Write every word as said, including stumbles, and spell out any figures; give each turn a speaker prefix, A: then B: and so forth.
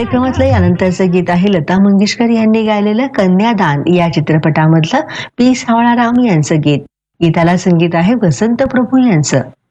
A: कार्यक्रमातलं यानंतरचं गीत आहे लता मंगेशकर यांनी गायलेलं कन्यादान या चित्रपटामधलं पी सावळाराम यांचं गीत. गीताला संगीत आहे वसंत प्रभू यांचं.